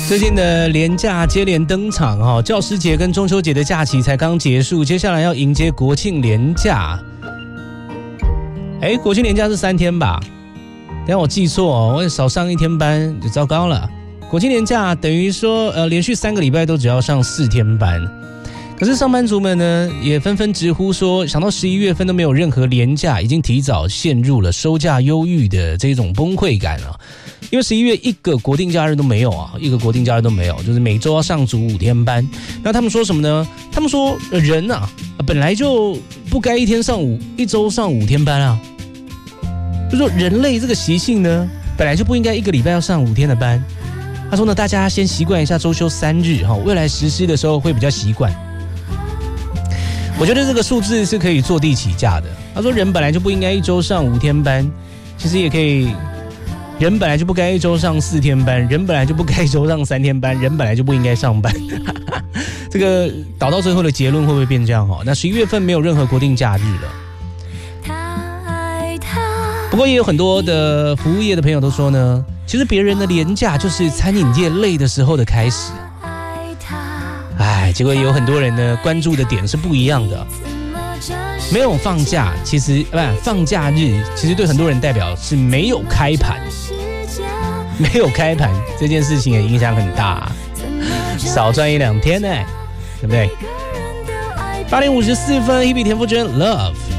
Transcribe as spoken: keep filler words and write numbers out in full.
最近的连假接连登场哈，教师节跟中秋节的假期才刚结束，接下来要迎接国庆连假。哎，国庆连假是三天吧？等下我记错哦，我少上一天班就糟糕了。国庆连假等于说呃连续三个礼拜都只要上四天班。可是上班族们呢，也纷纷直呼说，想到十一月份都没有任何连假，已经提早陷入了收假忧郁的这种崩溃感啊！因为十一月一个国定假日都没有啊，一个国定假日都没有，就是每周要上足五天班。那他们说什么呢？他们说人啊，本来就不该一天上五，一周上五天班啊。就说人类这个习性呢，本来就不应该一个礼拜要上五天的班。他说呢，大家先习惯一下周休三日哈，未来实施的时候会比较习惯。我觉得这个数字是可以坐地起价的。他说人本来就不应该一周上五天班，其实也可以，人本来就不该一周上四天班，人本来就不该一周上三天班，人本来就不应该上班。这个导到最后的结论会不会变这样？那十一月份没有任何国定假日了。不过也有很多的服务业的朋友都说呢，其实别人的连假就是餐饮业累的时候的开始。哎，结果也有很多人呢关注的点是不一样的。没有放假，其实不放假日，其实对很多人代表是没有开盘，没有开盘这件事情也影响很大，少赚一两天呢，对不对？八点五十四分，Hebe田馥甄 Love。